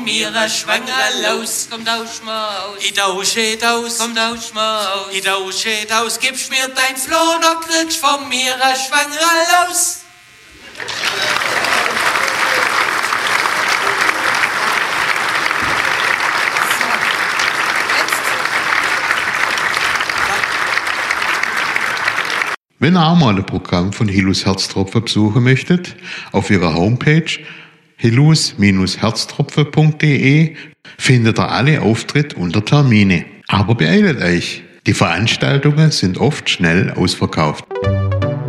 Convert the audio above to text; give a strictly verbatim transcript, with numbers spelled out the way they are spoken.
Mira schwanger los, kommt aus Maus. I tausche aus, kommt aus Maus. I tausche aus, gibst mir dein Floh, noch kriegst von Mira schwanger los. Wenn ihr auch mal ein Programm von Hillus Herztropfen besuchen möchtet, auf ihrer Homepage hillus Herztropfen punkt de findet ihr alle Auftritte unter Termine. Aber beeilt euch, die Veranstaltungen sind oft schnell ausverkauft.